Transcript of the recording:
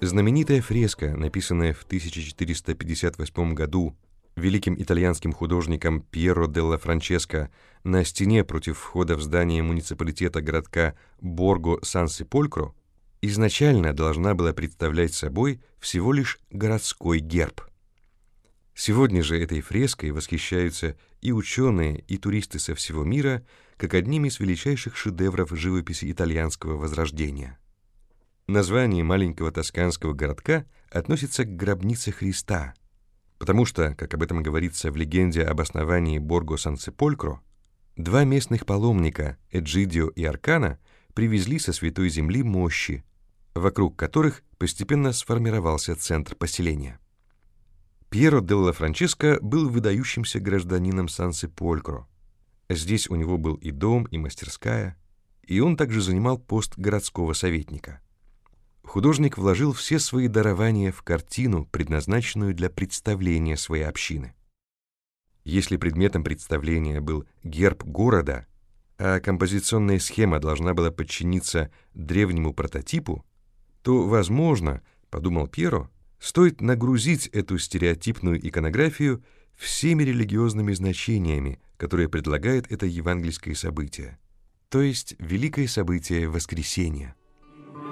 Знаменитая фреска, написанная в 1458 году великим итальянским художником Пьеро делла Франческо на стене против входа в здание муниципалитета городка Борго-Сан-Сеполькро, изначально должна была представлять собой всего лишь городской герб. Сегодня же этой фреской восхищаются и ученые, и туристы со всего мира, как одним из величайших шедевров живописи итальянского возрождения. Название маленького тосканского городка относится к гробнице Христа, потому что, как об этом говорится в легенде об основании Борго-Сан-Сеполькро, два местных паломника, Эджидио и Аркана, привезли со Святой Земли мощи, вокруг которых постепенно сформировался центр поселения. Пьеро делла Франческо был выдающимся гражданином Сан-Сеполькро. Здесь у него был и дом, и мастерская, и он также занимал пост городского советника. Художник вложил все свои дарования в картину, предназначенную для представления своей общины. Если предметом представления был герб города, а композиционная схема должна была подчиниться древнему прототипу, то, возможно, подумал Пьеро, стоит нагрузить эту стереотипную иконографию всеми религиозными значениями, которые предлагает это евангельское событие, то есть великое событие Воскресения.